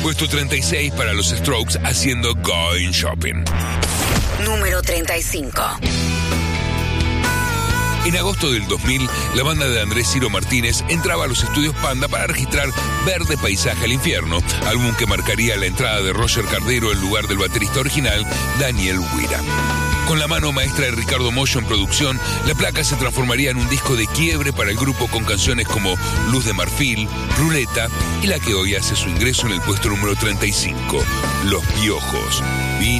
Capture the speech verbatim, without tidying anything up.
Puesto treinta y seis para los Strokes haciendo Going Shopping. Número treinta y cinco. En agosto del dos mil, la banda de Andrés Ciro Martínez entraba a los estudios Panda para registrar Verde Paisaje al Infierno, álbum que marcaría la entrada de Roger Cardero en lugar del baterista original, Daniel Huira. Con la mano maestra de Ricardo Mollo en producción, la placa se transformaría en un disco de quiebre para el grupo con canciones como Luz de Marfil, Ruleta y la que hoy hace su ingreso en el puesto número treinta y cinco, Los Piojos.